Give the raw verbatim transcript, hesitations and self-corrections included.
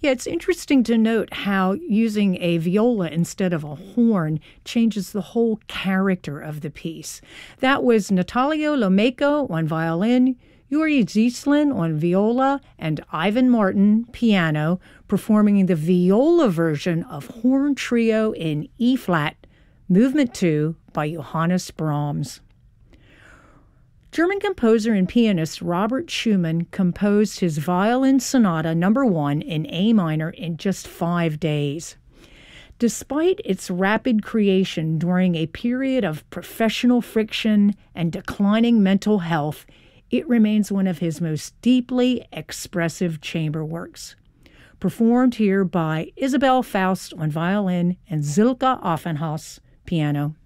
Yeah, it's interesting to note how using a viola instead of a horn changes the whole character of the piece. That was Natalio Lomeico on violin, Yuri Zieslin on viola, and Ivan Martin, piano, performing the viola version of Horn Trio in E-flat, Movement two by Johannes Brahms. German composer and pianist Robert Schumann composed his Violin Sonata number one in A minor in just five days. Despite its rapid creation during a period of professional friction and declining mental health, it remains one of his most deeply expressive chamber works. Performed here by Isabel Faust on violin and Silke Affenhaus, piano.